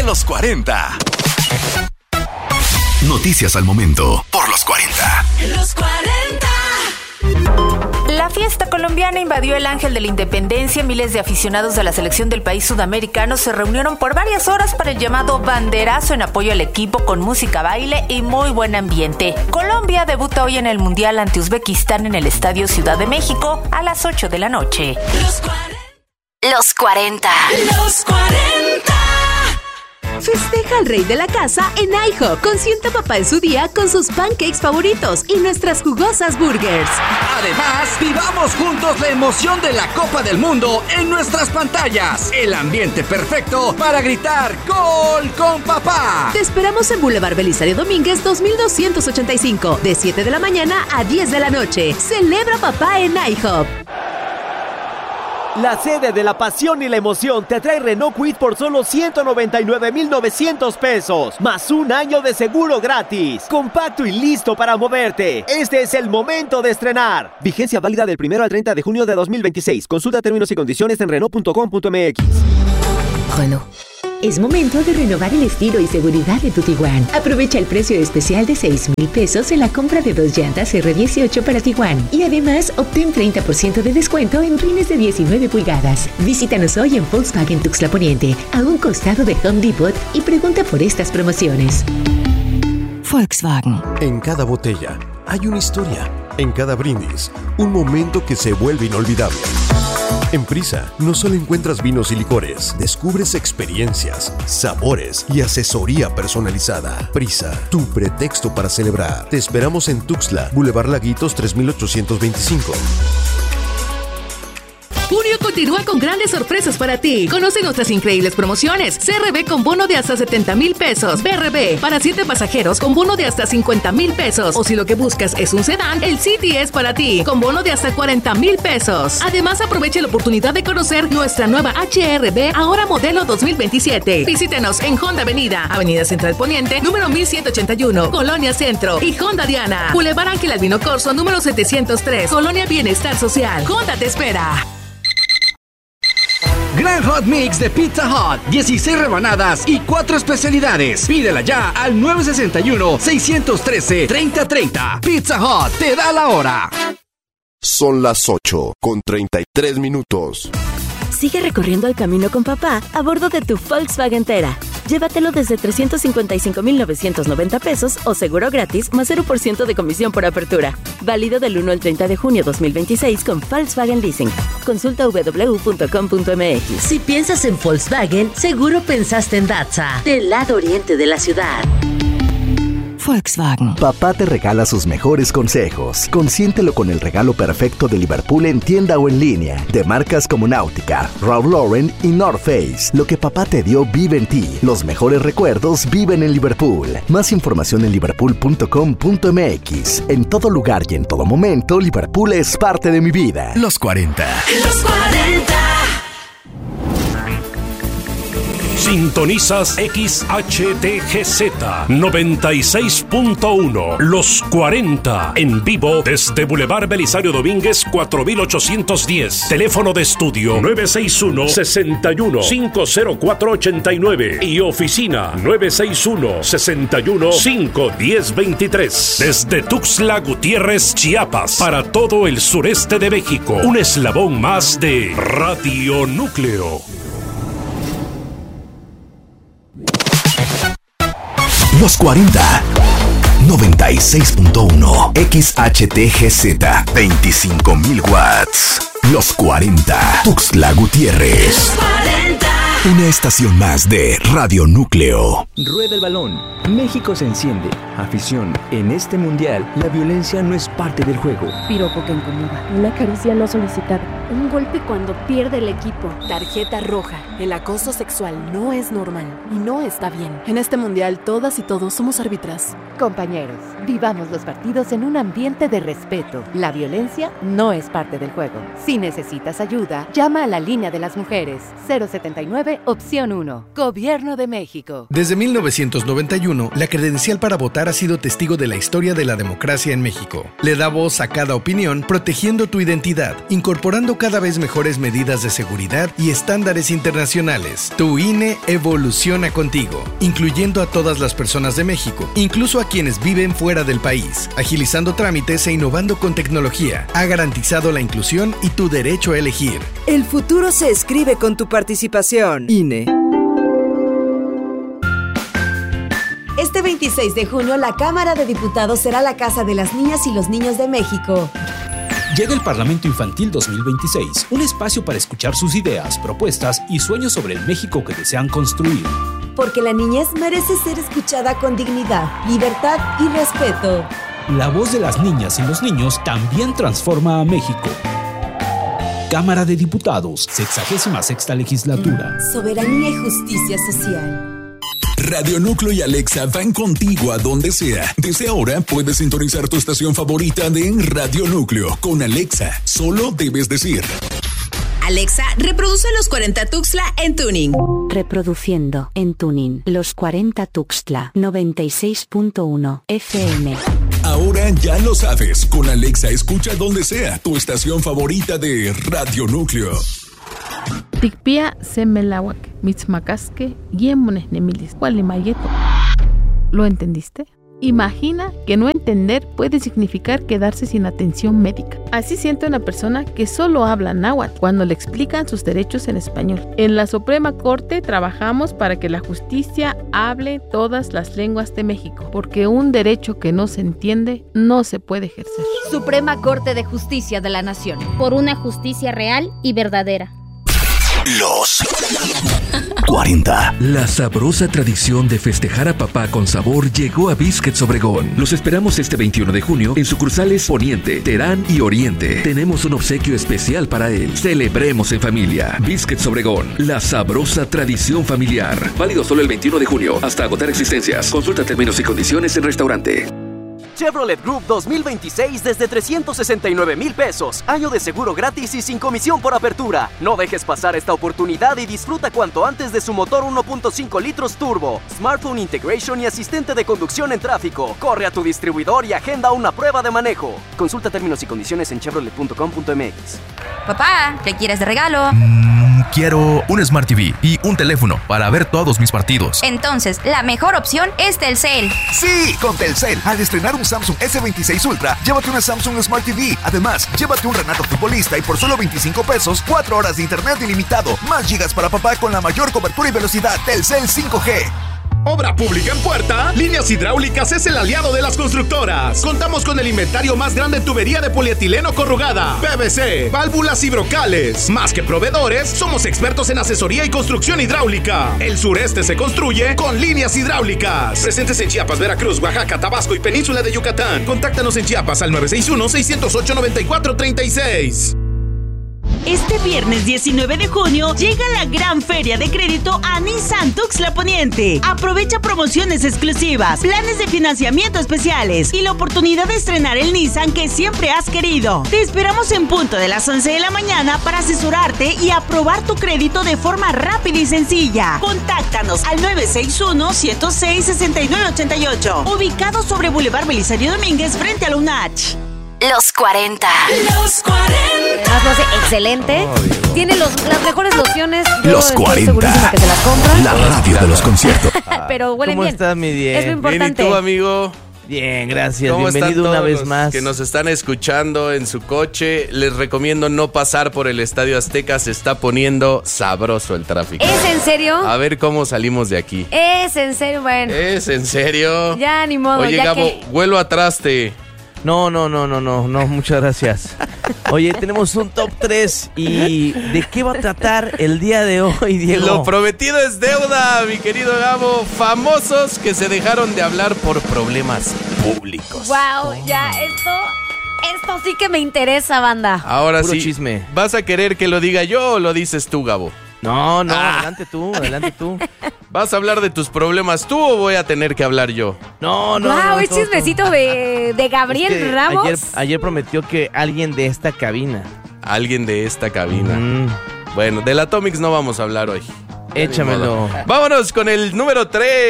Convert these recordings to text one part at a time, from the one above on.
los 40. Noticias al momento por los 40. Los 40. La fiesta colombiana invadió el Ángel de la Independencia. Miles de aficionados de la selección del país sudamericano se reunieron por varias horas para el llamado banderazo en apoyo al equipo, con música, baile y muy buen ambiente. Colombia debuta hoy en el Mundial ante Uzbekistán en el Estadio Ciudad de México a las 8 de la noche. Los 40. Los 40. Los 40. Festeja al rey de la casa en IHOP. Consiente a papá en su día con sus pancakes favoritos y nuestras jugosas burgers. Además, vivamos juntos la emoción de la Copa del Mundo en nuestras pantallas. El ambiente perfecto para gritar ¡Gol con papá! Te esperamos en Boulevard Belisario Domínguez 2285, de 7 de la mañana a 10 de la noche. Celebra papá en IHOP. La sede de la pasión y la emoción te trae Renault Kwid por solo 199,900 pesos, más un año de seguro gratis. Compacto y listo para moverte. Este es el momento de estrenar. Vigencia válida del 1 al 30 de junio de 2026. Consulta términos y condiciones en Renault.com.mx. Renault. Es momento de renovar el estilo y seguridad de tu Tiguan. Aprovecha el precio especial de 6,000 pesos en la compra de 2 llantas R18 para Tiguan. Y además, obtén 30% de descuento en rines de 19 pulgadas. Visítanos hoy en Volkswagen Tuxtla Poniente, a un costado de Home Depot, y pregunta por estas promociones. Volkswagen. En cada botella hay una historia. En cada brindis, un momento que se vuelve inolvidable. En Prisa no solo encuentras vinos y licores, descubres experiencias, sabores y asesoría personalizada. Prisa, tu pretexto para celebrar. Te esperamos en Tuxtla, Boulevard Laguitos 3825. Junio continúa con grandes sorpresas para ti. Conoce nuestras increíbles promociones. CRB con bono de hasta 70,000 pesos. BRB para 7 pasajeros con bono de hasta 50,000 pesos. O si lo que buscas es un sedán, el City es para ti, con bono de hasta 40,000 pesos. Además, aproveche la oportunidad de conocer nuestra nueva HR-V, ahora modelo 2027. Visítenos en Honda Avenida Central Poniente, número 1181, Colonia Centro, y Honda Diana, Boulevard Ángel Albino Corzo, número 703, Colonia Bienestar Social. Honda te espera. Gran Hot Mix de Pizza Hut. 16 rebanadas y 4 especialidades. Pídela ya al 961-613-3030. Pizza Hut te da la hora. Son las 8:33. Sigue recorriendo el camino con papá a bordo de tu Volkswagen Tera. Llévatelo desde 355,990 pesos o seguro gratis más 0% de comisión por apertura. Válido del 1 al 30 de junio 2026 con Volkswagen Leasing. Consulta www.com.mx. Si piensas en Volkswagen, seguro pensaste en Datza, del lado oriente de la ciudad. Volkswagen. Papá te regala sus mejores consejos. Consiéntelo con el regalo perfecto de Liverpool en tienda o en línea. De marcas como Nautica, Ralph Lauren y North Face. Lo que papá te dio vive en ti. Los mejores recuerdos viven en Liverpool. Más información en liverpool.com.mx. En todo lugar y en todo momento, Liverpool es parte de mi vida. Los 40. Los 40. Sintonizas XHTGZ 96.1. Los 40. En vivo desde Boulevard Belisario Domínguez 4810. Teléfono de estudio 961-61-50489. Y oficina 961-61-51023. Desde Tuxtla Gutiérrez, Chiapas. Para todo el sureste de México. Un eslabón más de Radio Núcleo. Los 40. 96.1. XHTGZ. 25,000 watts. Los 40. Tuxtla Gutiérrez. Los 40. Una estación más de Radio Núcleo. Rueda el balón. México se enciende. Afición. En este mundial, la violencia no es parte del juego. Piropo que incomoda. Una caricia no solicitada. Un golpe cuando pierde el equipo. Tarjeta roja. El acoso sexual no es normal y no está bien. En este mundial, todas y todos somos árbitras. Compañeros, vivamos los partidos en un ambiente de respeto. La violencia no es parte del juego. Si necesitas ayuda, llama a la línea de las mujeres 079 Elige opción 1. Gobierno de México. Desde 1991, la credencial para votar ha sido testigo de la historia de la democracia en México. Le da voz a cada opinión, protegiendo tu identidad, incorporando cada vez mejores medidas de seguridad y estándares internacionales. Tu INE evoluciona contigo, incluyendo a todas las personas de México, incluso a quienes viven fuera del país, agilizando trámites e innovando con tecnología. Ha garantizado la inclusión y tu derecho a elegir. El futuro se escribe con tu participación. INE. Este 26 de junio, la Cámara de Diputados será la casa de las niñas y los niños de México. Llega el Parlamento Infantil 2026, un espacio para escuchar sus ideas, propuestas y sueños sobre el México que desean construir. Porque la niñez merece ser escuchada con dignidad, libertad y respeto. La voz de las niñas y los niños también transforma a México. Cámara de Diputados, 66ª legislatura. Soberanía y justicia social. Radio Núcleo y Alexa van contigo a donde sea. Desde ahora puedes sintonizar tu estación favorita de Radio Núcleo. Con Alexa, solo debes decir: Alexa, reproduce Los 40 Tuxtla en tuning. Reproduciendo en tuning Los 40 Tuxtla 96.1 FM. Ahora ya lo sabes. Con Alexa escucha donde sea tu estación favorita de Radio Núcleo. Tikpia semelawak, mitzmacasque, yemones nemilis, gualimayeto. ¿Lo entendiste? Imagina que no entender puede significar quedarse sin atención médica. Así siente una persona que solo habla náhuatl cuando le explican sus derechos en español. En la Suprema Corte trabajamos para que la justicia hable todas las lenguas de México, porque un derecho que no se entiende no se puede ejercer. Suprema Corte de Justicia de la Nación. Por una justicia real y verdadera. Los 40. La sabrosa tradición de festejar a papá con sabor llegó a Biscuits Obregón. Los esperamos este 21 de junio en sucursales Poniente, Terán y Oriente. Tenemos un obsequio especial para él. Celebremos en familia. Biscuits Obregón, la sabrosa tradición familiar. Válido solo el 21 de junio hasta agotar existencias. Consulta términos y condiciones en restaurante. Chevrolet Group 2026 desde 369,000 pesos. Año de seguro gratis y sin comisión por apertura. No dejes pasar esta oportunidad y disfruta cuanto antes de su motor 1.5 litros turbo, smartphone integration y asistente de conducción en tráfico. Corre a tu distribuidor y agenda una prueba de manejo. Consulta términos y condiciones en chevrolet.com.mx. Papá, ¿qué quieres de regalo? Quiero un Smart TV y un teléfono para ver todos mis partidos. Entonces, la mejor opción es Telcel. Sí, con Telcel, al estrenar un Samsung S26 Ultra, llévate una Samsung Smart TV. Además, llévate un Renato Futbolista y por solo 25 pesos, 4 horas de internet ilimitado, más gigas para papá con la mayor cobertura y velocidad. Telcel 5G. ¿Obra pública en puerta? Líneas Hidráulicas es el aliado de las constructoras. Contamos con el inventario más grande en tubería de polietileno corrugada, PVC, válvulas y brocales. Más que proveedores, somos expertos en asesoría y construcción hidráulica. El sureste se construye con Líneas Hidráulicas. Presentes en Chiapas, Veracruz, Oaxaca, Tabasco y Península de Yucatán. Contáctanos en Chiapas al 961-608-9436. Este viernes 19 de junio llega la gran feria de crédito a Nissan Tuxtla Poniente. Aprovecha promociones exclusivas, planes de financiamiento especiales y la oportunidad de estrenar el Nissan que siempre has querido. Te esperamos en punto de las 11 de la mañana para asesorarte y aprobar tu crédito de forma rápida y sencilla. Contáctanos al 961-106-6988, ubicado sobre Boulevard Belisario Domínguez frente a la UNACH. Los 40. Los 40. Excelente. Tiene las mejores lociones. Los 40. Que se las compran. La radio de los conciertos. Pero huele bien. ¿Cómo estás, mi bien? Es lo importante. Bien, ¿y tú, amigo? Bien, gracias. ¿Cómo bienvenido están una todos vez los más. que nos están escuchando en su coche? Les recomiendo no pasar por el Estadio Azteca. Se está poniendo sabroso el tráfico. ¿Es en serio? A ver cómo salimos de aquí. Es en serio, bueno. ¿Es en serio? Ya, ni modo. Oye, ya Gabo, que... vuelo a traste. No, muchas gracias. Oye, tenemos un top 3 y ¿de qué va a tratar el día de hoy, Diego? Lo prometido es deuda, mi querido Gabo. Famosos que se dejaron de hablar por problemas públicos. Wow, ya, esto sí que me interesa, banda. Ahora puro sí, chisme. ¿Vas a querer que lo diga yo o lo dices tú, Gabo? No, adelante tú. ¿Vas a hablar de tus problemas tú o voy a tener que hablar yo? No. Wow, es chismecito de Gabriel es que Ramos. Ayer prometió que alguien de esta cabina. Alguien de esta cabina. Bueno, del Atomics no vamos a hablar hoy. Échamelo. Vámonos con el número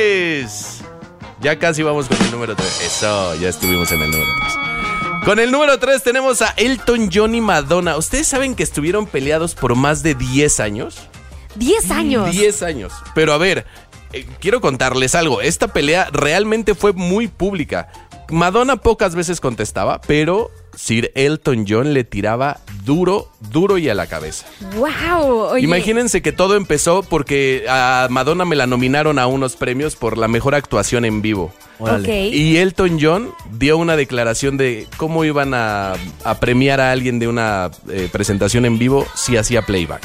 3. Ya casi vamos con el número 3. Eso, ya estuvimos en el número 3. Con el número 3 tenemos a Elton John y Madonna. ¿Ustedes saben que estuvieron peleados por más de 10 años? 10 años. 10 años. Pero a ver, quiero contarles algo. Esta pelea realmente fue muy pública. Madonna pocas veces contestaba, pero Sir Elton John le tiraba duro y a la cabeza. ¡Wow! Oye. Imagínense que todo empezó porque a Madonna me la nominaron a unos premios por la mejor actuación en vivo. Okay. Y Elton John dio una declaración de cómo iban a premiar a alguien de una presentación en vivo si hacía playback.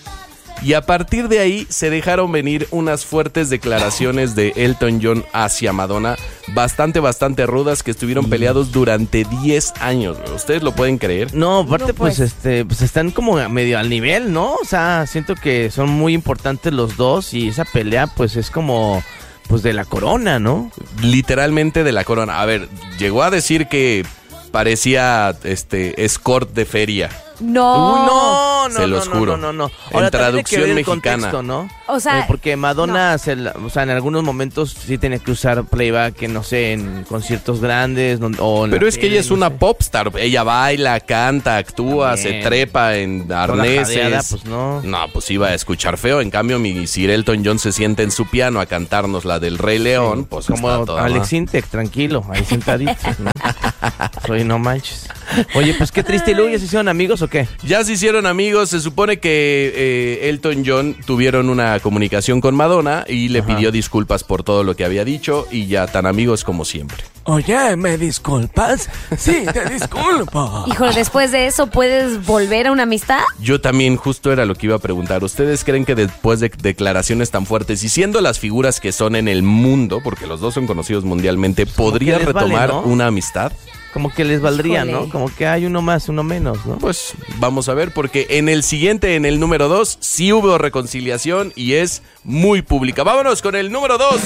Y a partir de ahí se dejaron venir unas fuertes declaraciones de Elton John hacia Madonna, bastante rudas, que estuvieron peleados durante 10 años. ¿Ustedes lo pueden creer? No, aparte No, pues. pues están como medio al nivel, ¿no? O sea, siento que son muy importantes los dos y esa pelea pues es como pues de la corona, ¿no? Literalmente de la corona. A ver, llegó a decir que parecía escort de feria. No. Se los juro. No. En traducción el mexicana. Contexto, ¿no? O sea, porque Madonna, en algunos momentos sí tenía que usar playback, no sé, en conciertos grandes. Pero es que ella es una popstar. Ella baila, canta, actúa, se trepa en arneses. Jadeada, pues no. No, pues iba a escuchar feo. En cambio, mi Sir Elton John se sienta en su piano a cantarnos la del Rey León. Pues como está toda Alex Intec, tranquilo, ahí sentadito. ¿No? Soy no manches. Oye, pues qué triste. ¿Y luego ya se hicieron amigos o qué? Ya se hicieron amigos. Se supone que Elton John tuvieron una comunicación con Madonna y le pidió disculpas por todo lo que había dicho y ya tan amigos como siempre. Oye, ¿me disculpas? Sí, te disculpo. Híjole, después de eso, ¿puedes volver a una amistad? Yo también justo era lo que iba a preguntar. ¿Ustedes creen que después de declaraciones tan fuertes y siendo las figuras que son en el mundo, porque los dos son conocidos mundialmente, podrían retomar una amistad? Como que les valdría, Híjole. ¿no? Como que hay uno más, uno menos, ¿no? Pues vamos a ver, porque en el siguiente, en el número 2, sí hubo reconciliación y es muy pública. Vámonos con el número 2.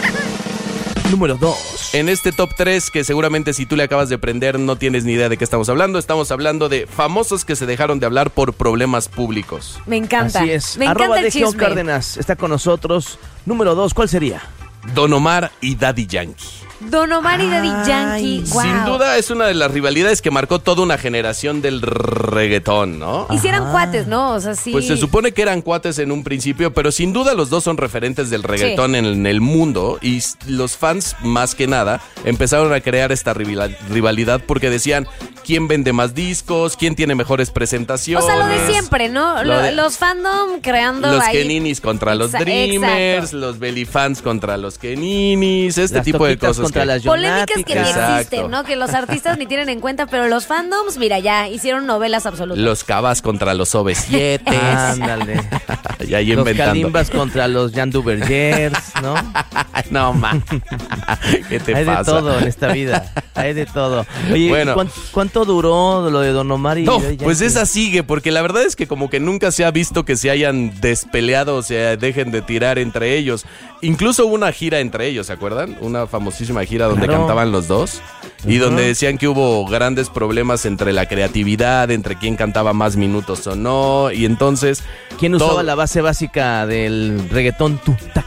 Número 2. En este top 3, que seguramente si tú le acabas de prender no tienes ni idea de qué estamos hablando. Estamos hablando de famosos que se dejaron de hablar por problemas públicos. Me encanta. Así es. Me encanta el @DGO chisme. Cárdenas está con nosotros. Número 2, ¿cuál sería? Don Omar y Daddy Yankee. Don Omar y Daddy Yankee. Wow. Sin duda es una de las rivalidades que marcó toda una generación del reggaetón, ¿no? Hicieran cuates, ¿no? O sea, sí. Pues se supone que eran cuates en un principio, pero sin duda los dos son referentes del reggaetón en el mundo y los fans, más que nada, empezaron a crear esta rivalidad porque decían quién vende más discos, quién tiene mejores presentaciones. O sea, lo de siempre, ¿no? Los fandom creando los ahí. Keninis contra los Dreamers, los Bellyfans contra los Keninis, Las tipo de cosas. Contra las Polémicas que ni Exacto. existen, ¿no? Que los artistas ni tienen en cuenta, pero los fandoms, mira, ya hicieron novelas absolutas. Los Cabas contra los OV7. Ándale. Y ahí Los inventando. Calimbas contra los Jan Duvergers, ¿no? No, man. ¿Qué te Hay pasa? de todo en esta vida. Hay de todo. Oye, Bueno. ¿cuánto duró lo de Don Omar y No, Daddy pues Yankee? esa sigue, porque la verdad es que como que nunca se ha visto que se hayan despeleado o se dejen de tirar entre ellos. Incluso hubo una gira entre ellos, ¿se acuerdan? Una famosísima gira donde Claro. cantaban los dos y donde decían que hubo grandes problemas entre la creatividad, entre quién cantaba más minutos o no, y entonces... ¿Quién usaba la base básica del reggaetón?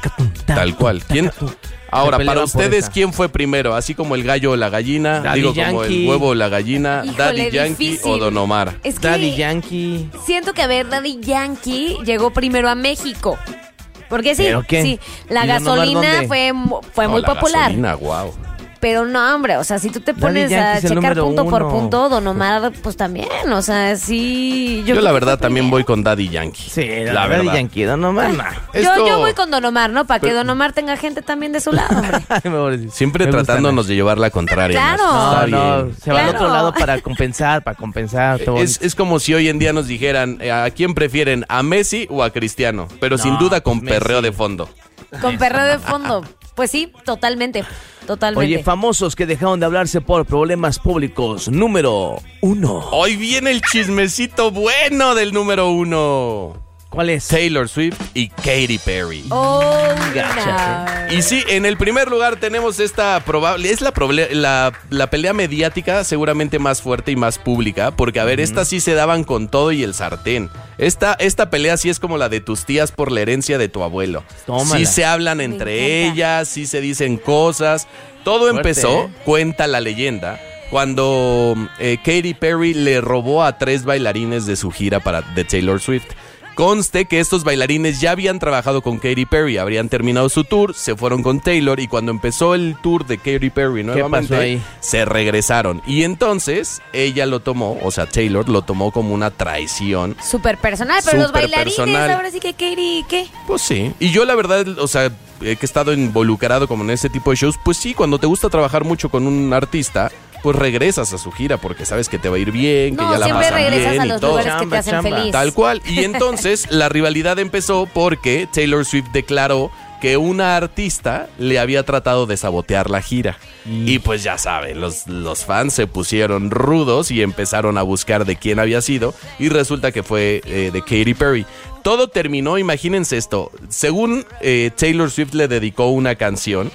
Tal cual. ¿Quién? Ahora, Se para peleaban por ustedes, esa. ¿quién fue primero? Así como el gallo o la gallina, Daddy como el Yankee. huevo o la gallina, Híjole, Daddy Yankee difícil. o Don Omar. Es que Daddy Yankee. siento que, a ver, Daddy Yankee llegó primero a México. Porque sí, ¿Pero qué? sí, la ¿Y Don Omar gasolina dónde? fue muy la popular. gasolina, wow. Pero no, hombre, o sea, si tú te Daddy pones Yankee a es el checar número punto por uno. punto, Don Omar, pues también, o sea, sí. Yo creo la que verdad fue también primero. voy con Daddy Yankee. Sí, la Daddy verdad. Yankee, Don Omar. nah. Yo voy con Don Omar, ¿no? Para que Don Omar tenga gente también de su lado, hombre. Siempre Me gusta tratándonos de llevar la contraria. Claro. Está No, bien. se va al Claro. otro lado para compensar. todo Es como si hoy en día nos dijeran, ¿a quién prefieren? ¿A Messi o a Cristiano? Pero sin duda con Messi. perreo de fondo. Con perreo de fondo. Pues sí, totalmente. Totalmente. Oye, famosos que dejaron de hablarse por problemas públicos. Número 1. Hoy viene el chismecito bueno del número 1. ¿Cuál es? Taylor Swift y Katy Perry. Oh, Gacha, no. Y sí, en el primer lugar tenemos esta probable, es la pelea mediática seguramente más fuerte y más pública, porque a ver, estas sí se daban con todo y el sartén. Esta pelea sí es como la de tus tías por la herencia de tu abuelo. Tómala. Sí se hablan entre ellas, sí se dicen cosas. Todo Fuerte, empezó, cuenta la leyenda, cuando Katy Perry le robó a 3 bailarines de su gira de Taylor Swift. Conste que estos bailarines ya habían trabajado con Katy Perry, habrían terminado su tour, se fueron con Taylor y cuando empezó el tour de Katy Perry nuevamente, pasó ahí? se regresaron. Y entonces ella lo tomó, o sea, Taylor lo tomó como una traición. Súper personal, pero los Súper bailarines, personal. ahora sí que Katy, ¿qué? Pues sí. Y yo la verdad, o sea, que he estado involucrado como en este tipo de shows, pues sí, cuando te gusta trabajar mucho con un artista, pues regresas a su gira porque sabes que te va a ir bien, que No, ya la siempre pasan regresas bien a y los todo. lugares que te hacen feliz. Tal cual. Y entonces la rivalidad empezó porque Taylor Swift declaró que una artista le había tratado de sabotear la gira. Y pues ya saben, los fans se pusieron rudos y empezaron a buscar de quién había sido. Y resulta que fue de Katy Perry. Todo terminó, imagínense esto. Según Taylor Swift le dedicó una canción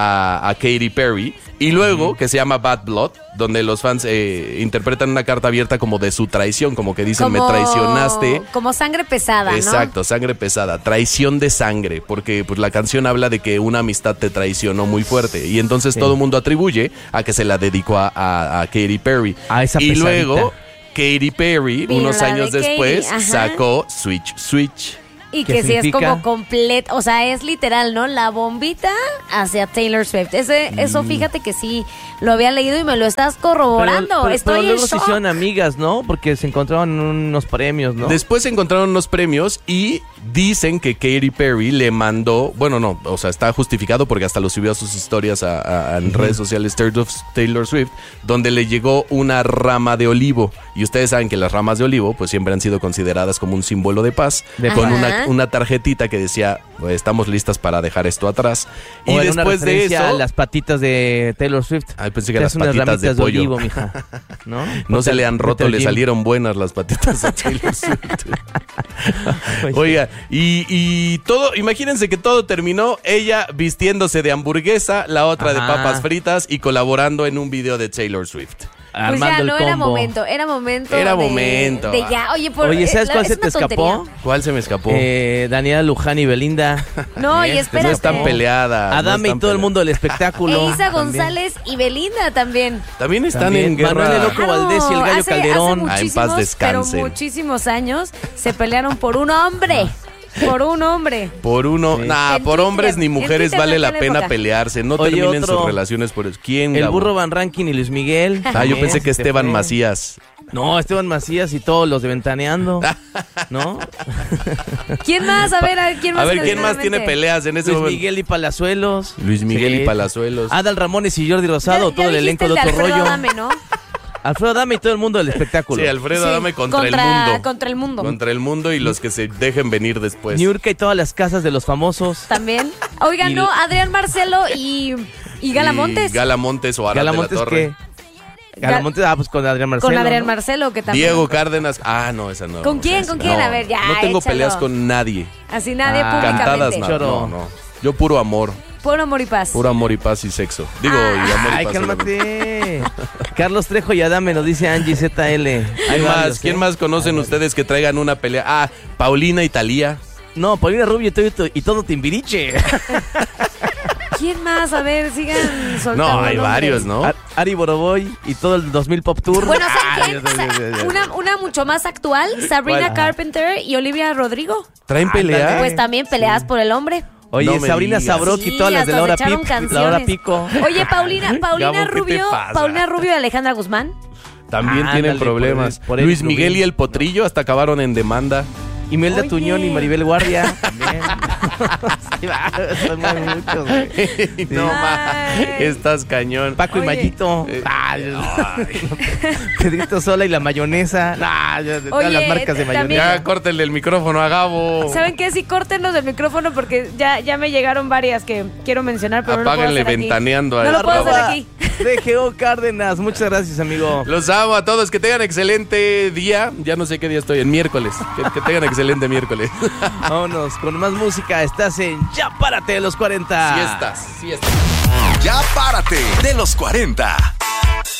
a Katy Perry y luego que se llama Bad Blood, donde los fans interpretan una carta abierta como de su traición, como que dicen me traicionaste. Como sangre pesada, ¿no? Exacto, sangre pesada, traición de sangre, porque pues la canción habla de que una amistad te traicionó muy fuerte y entonces todo el mundo atribuye a que se la dedicó a Katy Perry. A esa y pesadita. luego Katy Perry, Vino unos la años de Katy, después, ajá. sacó Switch. Y ¿Qué que sí es significa? como completo, o sea, es literal, ¿no? La bombita hacia Taylor Swift. Eso fíjate que sí, lo había leído y me lo estás corroborando. Estoy pero en luego se shock. hicieron amigas, ¿no? Porque se encontraron unos premios, ¿no? Después se encontraron unos premios y dicen que Katy Perry le mandó, bueno, no, o sea, está justificado porque hasta lo subió a sus historias en redes sociales Taylor Swift, donde le llegó una rama de olivo. Y ustedes saben que las ramas de olivo pues siempre han sido consideradas como un símbolo de paz, con una tarjetita que decía, pues, estamos listas para dejar esto atrás. O Y era una después de referencia eso... a las patitas de Taylor Swift. Ay, pensé que Te las hace unas patitas de ramitas pollo. olivo, mija. ¿No? No se le han roto, le Jim. salieron buenas las patitas a Taylor Swift. Oiga, y todo, imagínense que todo terminó ella vistiéndose de hamburguesa, la otra de Ajá. papas fritas y colaborando en un video de Taylor Swift. Pues ya, no era momento, era momento. De ya, oye, ¿sabes cuál se te escapó? ¿Cuál se me escapó? Daniela Luján y Belinda. No, y espérate. No están peleadas. Adame y todo el mundo del espectáculo. Elisa También. González y Belinda también. También están También. en guerra. Manuel el Loco Valdés y el Gallo Calderón. En paz descansen. Pero muchísimos años se pelearon por un hombre. Por un hombre. Por uno, Sí. nah, En por Twitter, hombres ni en mujeres Twitter vale de la aquella pena época. pelearse. No Oye, terminen otro. sus relaciones por eso. ¿Quién, El Gabo? Burro Van Ranking y Luis Miguel. Ah, yo pensé que Se Esteban fue. Macías. No, Esteban Macías y todos los de Ventaneando. ¿No? ¿Quién más? A ver, ¿quién más? A ver, ¿quién más tiene peleas en ese Luis momento? Miguel y Palazuelos. Luis Miguel Sí. y Palazuelos. Adal Ramones y Jordi Rosado, Ya todo el elenco de dijiste Otro Alfredo Rollo. Adame, ¿no? Alfredo Adame y todo el mundo del espectáculo. Sí, Alfredo Sí, Adame contra el mundo. Contra el mundo. Contra el mundo y los que se dejen venir después. Niurka y todas las casas de los famosos. También. Oigan, Y- no, Adrián Marcelo y Gala Montes. Y Gala Montes o Arad Gala de la Montes, Torre. ¿qué? Gala Montes, pues con Adrián Marcelo. Con Adrián ¿no? Marcelo, que también. Diego Cárdenas. Ah, no, esa no. ¿Con quién? Esa ¿Con no. quién? A ver, ya, No tengo échalo. peleas con nadie. Así nadie Cantadas, públicamente. no. Yo puro amor. Puro amor y paz. Puro amor y paz y sexo. Digo, y amor y Ay, paz. cálmate. Carlos Trejo y Adame nos dice Angie ZL. Hay ¿Quién más? varios, ¿Quién ¿eh? más conocen ustedes que traigan una pelea? Ah, Paulina y Thalía. No, Paulina Rubio y todo Timbiriche. ¿Quién más? A ver, sigan soltando No, hay nombres. varios, ¿no? Ari Boroboy y todo el 2000 Pop Tour. Bueno, ¿saben Ay, quién? Una mucho más actual, Sabrina ¿Cuál? Carpenter y Olivia Rodrigo. ¿Traen pelea? Pues también peleadas por el hombre. Oye, No me Sabrina digas. Sabrok y Sí, todas las de hasta Laura se echaron Pip. canciones. Laura Pico. Oye, Paulina Gabo, ¿qué te Rubio, pasa? Paulina Rubio y Alejandra Guzmán. También Ándale, tienen problemas. por el Luis Miguel Rubín. y el Potrillo hasta acabaron en demanda. Imelda Oye. Tuñón y Maribel Guardia. También. Sí, va, son muy muchos, güey. No más, Ay. estás cañón. Paco y Oye. Mayito. Pedrito Sola y la mayonesa. Todas Oye, las marcas de también- mayonesa. Ya, córtenle el micrófono a Gabo. ¿Saben qué? Sí, córtenos del micrófono porque ya me llegaron varias que quiero mencionar, pero no lo puedo Apáguenle hacer aquí. ventaneando a No lo puedo hacer Arroba aquí. DGO Cárdenas, muchas gracias, amigo. Los amo a todos, que tengan excelente día. Ya no sé qué día estoy, en miércoles. Que tengan excelente miércoles. Vámonos con más música. Estás en Ya Párate de los 40. Siestas. Ya Párate de los 40.